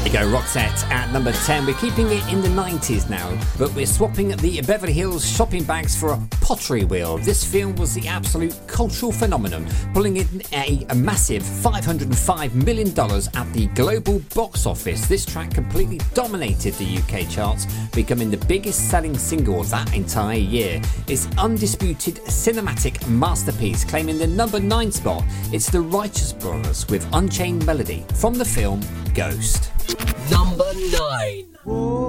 Go Roxette at number 10. We're keeping it in the 90s now, but we're swapping the Beverly Hills shopping bags for a pottery wheel. This film was the absolute cultural phenomenon, pulling in a massive $505 million at the global box office. This track completely dominated the UK charts, becoming the biggest selling single of that entire year. It's undisputed cinematic masterpiece, claiming the number 9 spot. It's the Righteous Brothers with Unchained Melody from the film Ghost. Number 9.